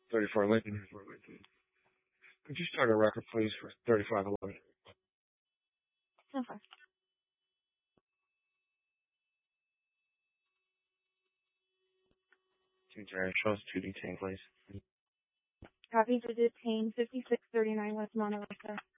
34 Lincoln. Could you start a record, please, for 3511? Okay. Show us to detain, please. Copy to detain 5639 West Monte Rosa.